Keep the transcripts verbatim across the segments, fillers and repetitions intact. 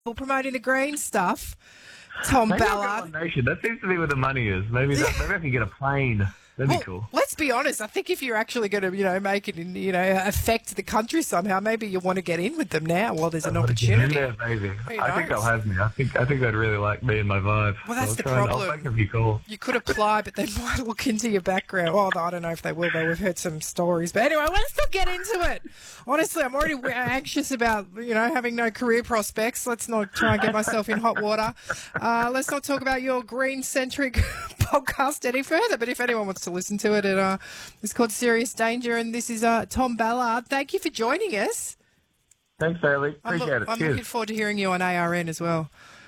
Well, promoting the green stuff. Tom Maybe I'll Ballard. get One Nation. That seems to be where the money is. Maybe that, maybe I can get a plane. That'd Well, be cool. let's be honest. I think if you're actually going to, you know, make it, in, you know, affect the country somehow, maybe you want to get in with them now while there's an opportunity. Yeah, maybe. Who I think knows? they'll have me. I think I think they'd really like me and my vibe. Well, that's I'll the try and- problem. I'll make them be cool. You could apply, but they might look into your background. Oh, I don't know if they will, though. We've heard some stories. But anyway, let's not get into it. Honestly, I'm already anxious about, you know, having no career prospects. Let's not try and get myself in hot water. Uh, let's not talk about your green-centric podcast any further. But if anyone wants to listen to it, it uh, it's called Serious Danger, and this is uh, Tom Ballard. Thank you for joining us. Thanks, Bailey. I'm, Appreciate look, it. I'm Cheers. looking forward to hearing you on A R N as well.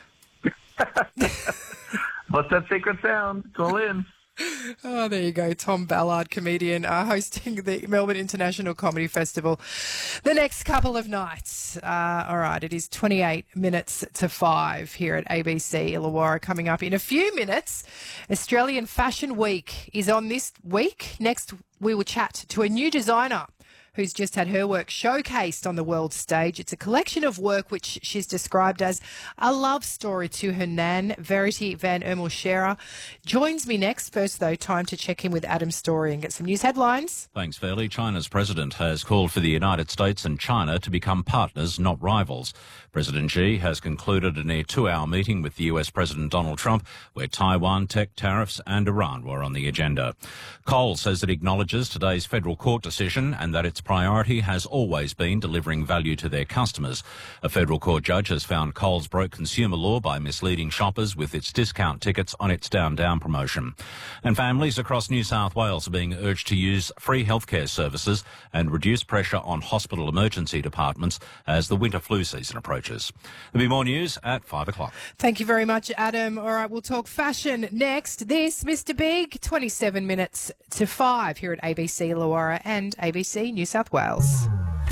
What's that secret sound? Call in. Oh, there you go. Tom Ballard, comedian, uh, hosting the Melbourne International Comedy Festival the next couple of nights. Uh, all right, it is twenty-eight minutes to five here at A B C Illawarra. Coming up in a few minutes, Australian Fashion Week is on this week. Next, we will chat to a new designer who's just had her work showcased on the world stage. It's a collection of work which she's described as a love story to her nan. Verity van Ermel-Scherer joins me next. First, though, time to check in with Adam Story and get some news headlines. Thanks, Fairley. China's president has called for the United States and China to become partners, not rivals. President Xi has concluded a near two-hour meeting with the U S President Donald Trump, where Taiwan, tech tariffs and Iran were on the agenda. Coles says it acknowledges today's federal court decision and that its priority has always been delivering value to their customers. A federal court judge has found Coles broke consumer law by misleading shoppers with its discount tickets on its Down Down promotion. And families across New South Wales are being urged to use free healthcare services and reduce pressure on hospital emergency departments as the winter flu season approaches. There'll be more news at five o'clock. Thank you very much, Adam. All right, we'll talk fashion next. This, Mister Big, twenty-seven minutes to five here at A B C Illawarra and A B C New South Wales.